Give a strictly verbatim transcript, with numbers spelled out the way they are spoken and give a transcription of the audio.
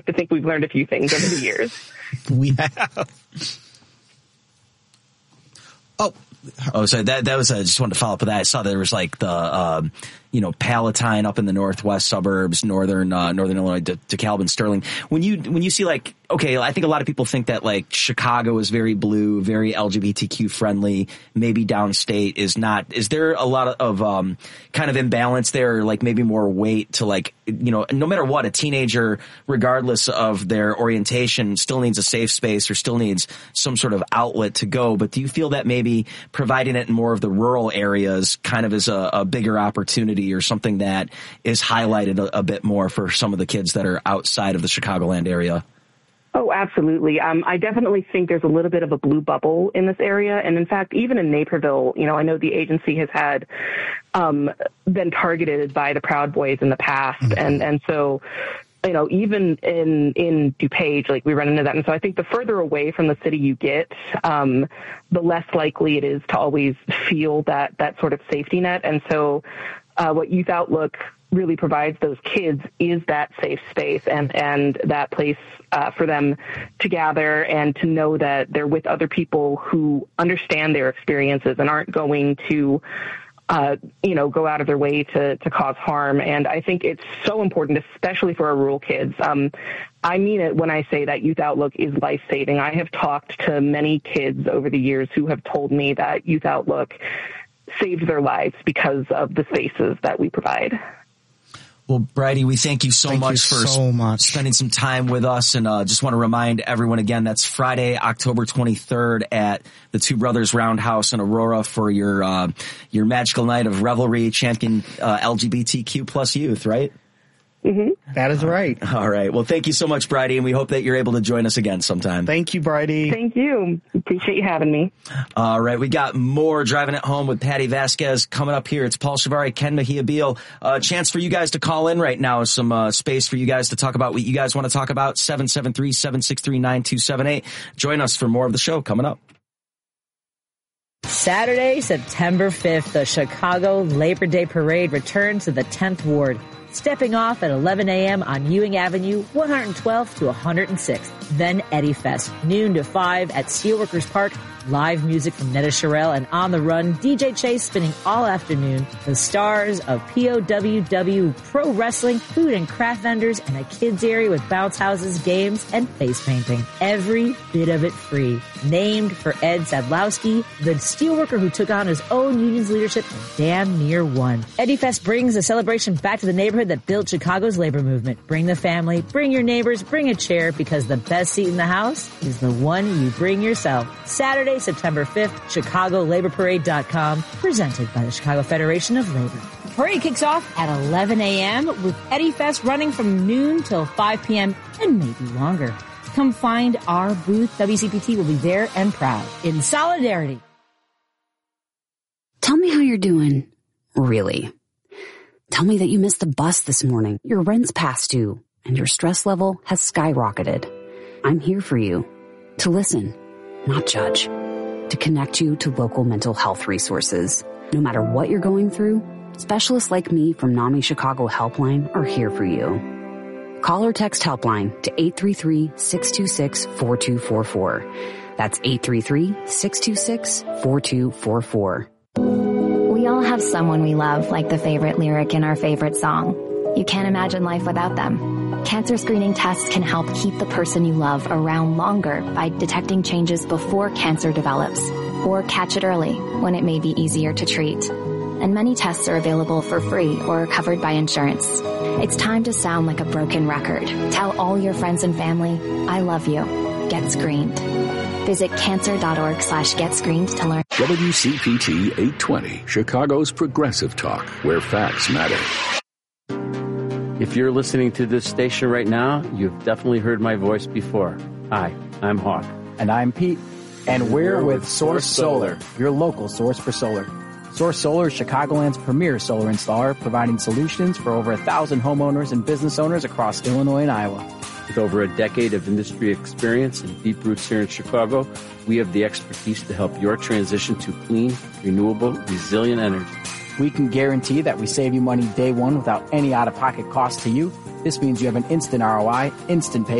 I think we've learned a few things over the years. We have. Oh, oh, so that that was. I just wanted to follow up with that. I saw there was like the, um, you know, Palatine up in the northwest suburbs, northern uh, northern Illinois, De- DeKalb and Sterling. When you when you see like, okay, I think a lot of people think that like Chicago is very blue, very L G B T Q friendly. Maybe downstate is not. Is there a lot of um, kind of imbalance there, or like maybe more weight to like, you know, no matter what, a teenager, regardless of their orientation, still needs a safe space or still needs some sort of outlet to go. But do you feel that maybe providing it in more of the rural areas kind of is a, a bigger opportunity, or something that is highlighted a, a bit more for some of the kids that are outside of the Chicagoland area? Oh, absolutely. Um, I definitely think there's a little bit of a blue bubble in this area. And in fact, even in Naperville, you know, I know the agency has had um, been targeted by the Proud Boys in the past. Mm-hmm. And, and so, you know, even in, in DuPage, like we run into that. And so I think the further away from the city you get, um, the less likely it is to always feel that, that sort of safety net. And so uh, what Youth Outlook really provides those kids is that safe space and, and that place uh, for them to gather and to know that they're with other people who understand their experiences and aren't going to Uh, you know, go out of their way to, to cause harm. And I think it's so important, especially for our rural kids. Um, I mean it when I say that Youth Outlook is life-saving. I have talked to many kids over the years who have told me that Youth Outlook saved their lives because of the spaces that we provide. Well, Bridie, we thank you so thank much you for so much. spending some time with us. And uh, just want to remind everyone again, that's Friday, October twenty-third at the Two Brothers Roundhouse in Aurora for your uh, your magical night of revelry, champion uh, L G B T Q plus youth, right? Mm-hmm. That is right. All right. Well, thank you so much, Bridie, and we hope that you're able to join us again sometime. Thank you, Bridie. Thank you. Appreciate you having me. All right. We got more Driving It Home with Patty Vasquez coming up here. It's Paul Shavari, Ken Mejia Beal. A uh, chance for you guys to call in right now. Some uh, space for you guys to talk about what you guys want to talk about. seven seven three, seven six three, nine two seven eight. Join us for more of the show coming up. Saturday, September fifth, the Chicago Labor Day Parade returns to the tenth Ward. Stepping off at eleven a.m. on Ewing Avenue, one hundred twelfth to one hundred sixth. Then Eddie Fest, noon to five at Steelworkers Park. Live music from Netta Sherrill and On the Run, D J Chase spinning all afternoon. The stars of P O W W Pro Wrestling, food and craft vendors, and a kids area with bounce houses, games, and face painting. Every bit of it free. Named for Ed Sadlowski, the steelworker who took on his own union's leadership and damn near won. Eddie Fest brings a celebration back to the neighborhood that built Chicago's labor movement. Bring the family, bring your neighbors, bring a chair, because the best seat in the house is the one you bring yourself. Saturday, September fifth, Chicago Labor Parade dot com, presented by the Chicago Federation of Labor. The parade kicks off at eleven a.m. with Eddie Fest running from noon till five p.m. and maybe longer. Come find our booth. W C P T will be there and proud. In solidarity. Tell me how you're doing. Really. Tell me that you missed the bus this morning, your rent's past due, and your stress level has skyrocketed. I'm here for you. To listen, not judge. To connect you to local mental health resources. No matter what you're going through, specialists like me from NAMI Chicago Helpline are here for you. Call or text Helpline to eight three three, six two six, four two four four. That's eight three three, six two six, four two four four. We all have someone we love, like the favorite lyric in our favorite song. You can't imagine life without them. Cancer screening tests can help keep the person you love around longer by detecting changes before cancer develops, or catch it early when it may be easier to treat. And many tests are available for free or covered by insurance. It's time to sound like a broken record. Tell all your friends and family, I love you. Get screened. Visit cancer.org slash get screened to learn. W C P T eight twenty, Chicago's progressive talk, where facts matter. If you're listening to this station right now, you've definitely heard my voice before. Hi, I'm Hawk. And I'm Pete. And we're with Source Solar, your local source for solar. Source Solar is Chicagoland's premier solar installer, providing solutions for over a thousand homeowners and business owners across Illinois and Iowa. With over a decade of industry experience and deep roots here in Chicago, we have the expertise to help your transition to clean, renewable, resilient energy. We can guarantee that we save you money day one without any out-of-pocket cost to you. This means you have an instant R O I, instant pay